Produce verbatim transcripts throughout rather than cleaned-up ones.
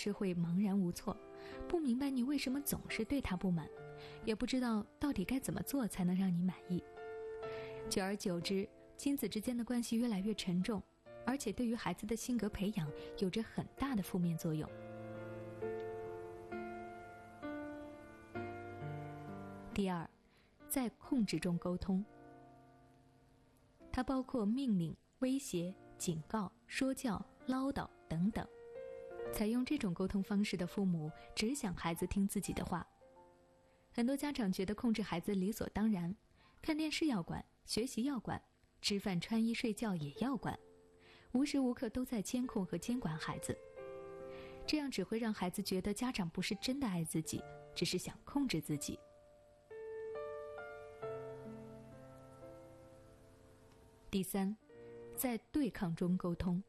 是会茫然无措，不明白你为什么总是对他不满，也不知道到底该怎么做才能让你满意。久而久之，亲子之间的关系越来越沉重，而且对于孩子的性格培养有着很大的负面作用。第二，在控制中沟通。它包括命令、威胁、警告、说教、唠叨等等。采用这种沟通方式的父母只想孩子听自己的话。很多家长觉得控制孩子理所当然，看电视要管，学习要管，吃饭穿衣睡觉也要管，无时无刻都在监控和监管孩子。这样只会让孩子觉得家长不是真的爱自己，只是想控制自己。第三，在对抗中沟通。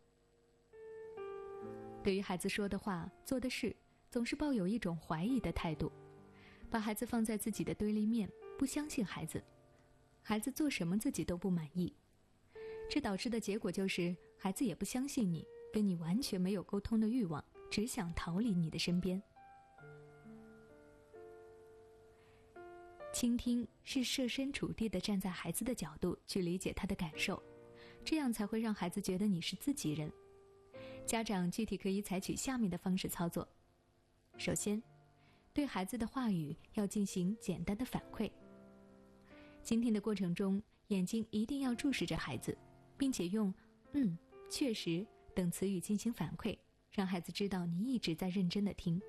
对于孩子说的话、做的事，总是抱有一种怀疑的态度，把孩子放在自己的对立面，不相信孩子，孩子做什么自己都不满意。这导致的结果就是孩子也不相信你，跟你完全没有沟通的欲望，只想逃离你的身边。倾听是设身处地地站在孩子的角度去理解他的感受，这样才会让孩子觉得你是自己人。家长具体可以采取下面的方式操作。首先，对孩子的话语要进行简单的反馈。倾听的过程中，眼睛一定要注视着孩子，并且用嗯、确实等词语进行反馈，让孩子知道你一直在认真地听。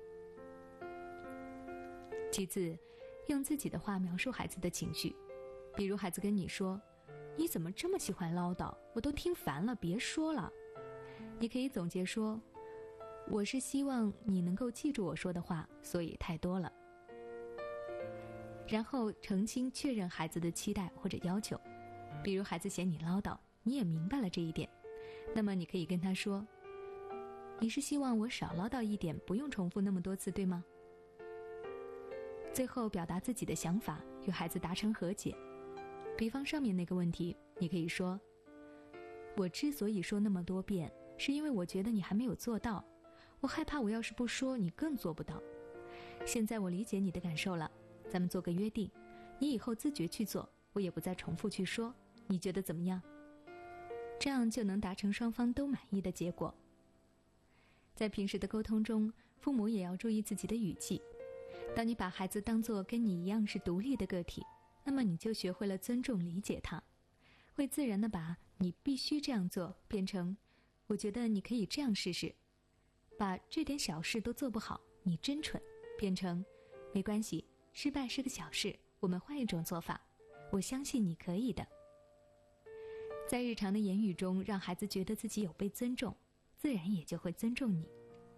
其次，用自己的话描述孩子的情绪，比如孩子跟你说，你怎么这么喜欢唠叨，我都听烦了，别说了。你可以总结说，我是希望你能够记住我说的话，所以太多了。然后澄清确认孩子的期待或者要求，比如孩子嫌你唠叨，你也明白了这一点，那么你可以跟他说，你是希望我少唠叨一点，不用重复那么多次，对吗？最后表达自己的想法，与孩子达成和解。比方上面那个问题，你可以说，我之所以说那么多遍，是因为我觉得你还没有做到，我害怕我要是不说，你更做不到。现在我理解你的感受了，咱们做个约定，你以后自觉去做，我也不再重复去说，你觉得怎么样？这样就能达成双方都满意的结果。在平时的沟通中，父母也要注意自己的语气。当你把孩子当作跟你一样是独立的个体，那么你就学会了尊重理解他，会自然地把你必须这样做变成我觉得你可以这样试试，把这点小事都做不好你真蠢变成没关系，失败是个小事，我们换一种做法，我相信你可以的。在日常的言语中让孩子觉得自己有被尊重，自然也就会尊重你。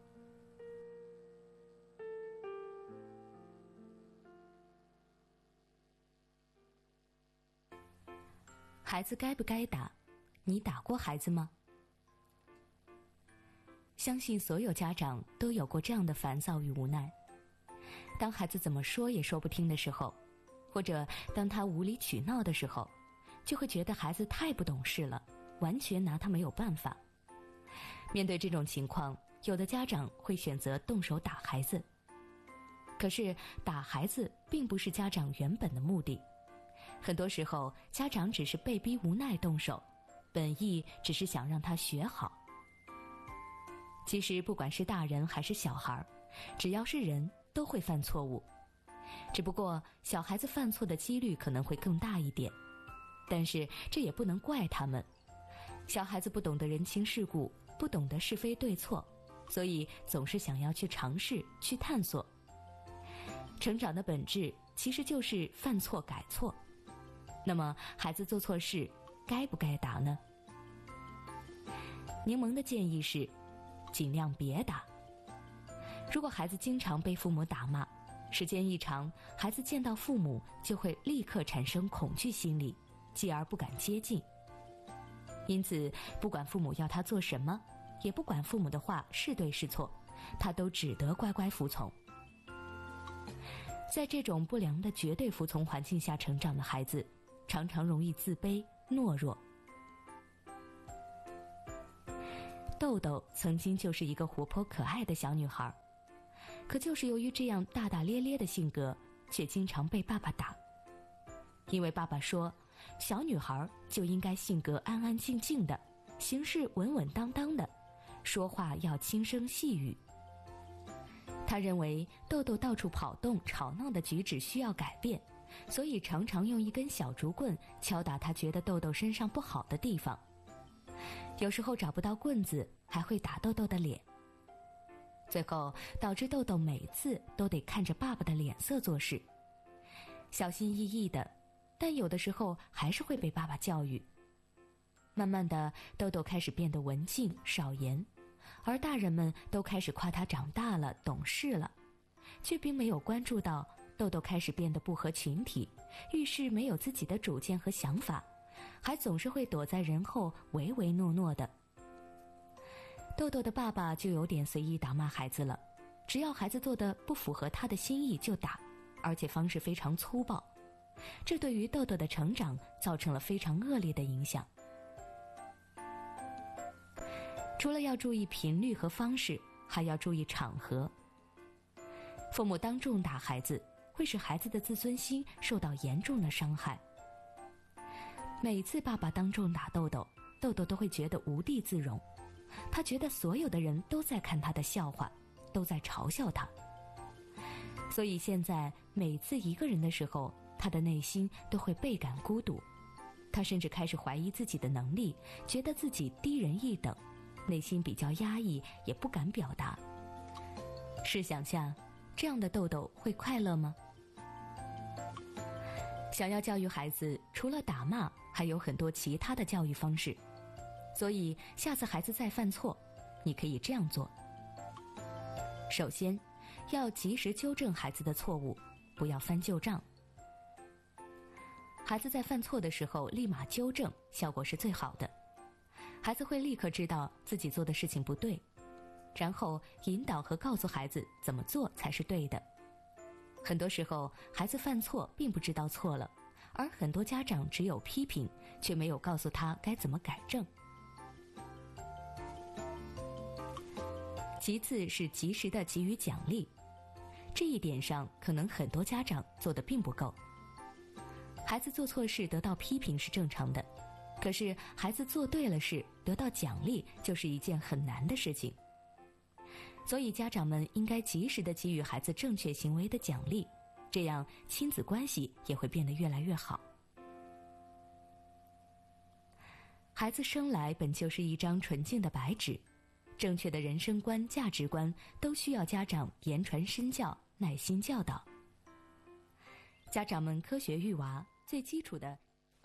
孩子该不该打？你打过孩子吗？相信所有家长都有过这样的烦躁与无奈。当孩子怎么说也说不听的时候，或者当他无理取闹的时候，就会觉得孩子太不懂事了，完全拿他没有办法。面对这种情况，有的家长会选择动手打孩子。可是打孩子并不是家长原本的目的，很多时候家长只是被逼无奈动手，本意只是想让他学好。其实不管是大人还是小孩，只要是人都会犯错误，只不过小孩子犯错的几率可能会更大一点，但是这也不能怪他们。小孩子不懂得人情世故，不懂得是非对错，所以总是想要去尝试，去探索。成长的本质其实就是犯错改错。那么孩子做错事该不该打呢？柠檬的建议是尽量别打。如果孩子经常被父母打骂，时间一长，孩子见到父母就会立刻产生恐惧心理，继而不敢接近。因此不管父母要他做什么，也不管父母的话是对是错，他都只得乖乖服从。在这种不良的绝对服从环境下成长的孩子，常常容易自卑懦弱。 豆豆曾经就是一个活泼可爱的小女孩，可就是由于这样大大咧咧的性格，却经常被爸爸打。因为爸爸说，小女孩就应该性格安安静静的，行事稳稳当当的，说话要轻声细语。他认为豆豆到处跑动吵闹的举止需要改变，所以常常用一根小竹棍敲打他觉得豆豆身上不好的地方。有时候找不到棍子，还会打豆豆的脸。最后导致豆豆每次都得看着爸爸的脸色做事，小心翼翼的，但有的时候还是会被爸爸教育。慢慢的，豆豆开始变得文静少言，而大人们都开始夸他长大了懂事了，却并没有关注到豆豆开始变得不合群体，遇事没有自己的主见和想法，还总是会躲在人后唯唯诺诺的。豆豆的爸爸就有点随意打骂孩子了，只要孩子做的不符合他的心意就打，而且方式非常粗暴，这对于豆豆的成长造成了非常恶劣的影响。除了要注意频率和方式，还要注意场合。父母当众打孩子，会使孩子的自尊心受到严重的伤害。每次爸爸当众打豆豆，豆豆都会觉得无地自容，他觉得所有的人都在看他的笑话，都在嘲笑他。所以现在每次一个人的时候，他的内心都会倍感孤独，他甚至开始怀疑自己的能力，觉得自己低人一等，内心比较压抑，也不敢表达。试想下，这样的豆豆会快乐吗？想要教育孩子，除了打骂，还有很多其他的教育方式。所以下次孩子再犯错，你可以这样做。首先，要及时纠正孩子的错误，不要翻旧账。孩子在犯错的时候立马纠正，效果是最好的。孩子会立刻知道自己做的事情不对，然后引导和告诉孩子怎么做才是对的。很多时候孩子犯错并不知道错了，而很多家长只有批评，却没有告诉他该怎么改正。其次是及时的给予奖励，这一点上可能很多家长做得并不够。孩子做错事得到批评是正常的，可是孩子做对了事得到奖励就是一件很难的事情。所以家长们应该及时地给予孩子正确行为的奖励，这样亲子关系也会变得越来越好。孩子生来本就是一张纯净的白纸，正确的人生观、价值观都需要家长言传身教，耐心教导。家长们科学育娃，最基础的。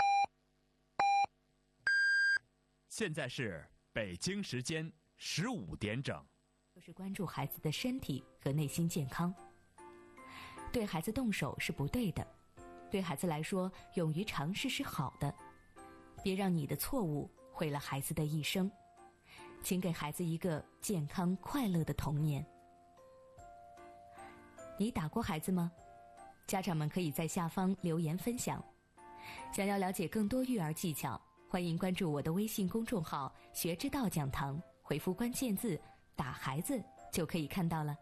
现在是北京时间十五点整， 就是关注孩子的身体和内心健康。对孩子动手是不对的，对孩子来说，勇于尝试是好的。别让你的错误毁了孩子的一生。请给孩子一个健康快乐的童年。你打过孩子吗？家长们可以在下方留言分享。想要了解更多育儿技巧，欢迎关注我的微信公众号学之道讲堂，回复关键字打孩子就可以看到了。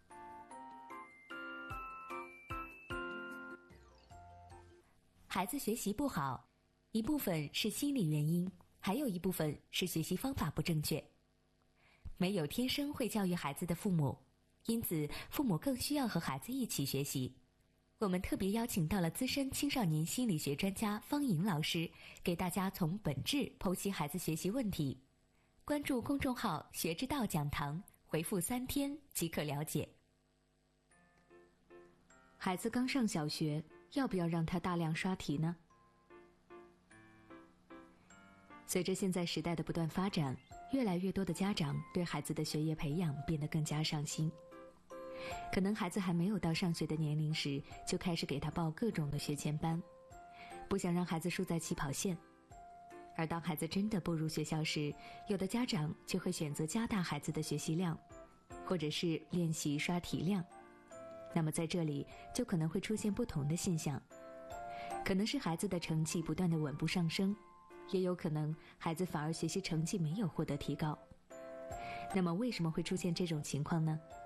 孩子学习不好，一部分是心理原因，还有一部分是学习方法不正确。没有天生会教育孩子的父母，因此父母更需要和孩子一起学习。我们特别邀请到了资深青少年心理学专家方颖老师，给大家从本质剖析孩子学习问题。关注公众号学之道讲堂，回复三天即可了解。孩子刚上小学，要不要让他大量刷题呢？随着现在时代的不断发展，越来越多的家长对孩子的学业培养变得更加上心。可能孩子还没有到上学的年龄时，就开始给他报各种的学前班，不想让孩子输在起跑线。而当孩子真的步入学校时，有的家长就会选择加大孩子的学习量，或者是练习刷题量。那么在这里就可能会出现不同的现象，可能是孩子的成绩不断的稳步上升，也有可能孩子反而学习成绩没有获得提高。 那么为什么会出现这种情况呢？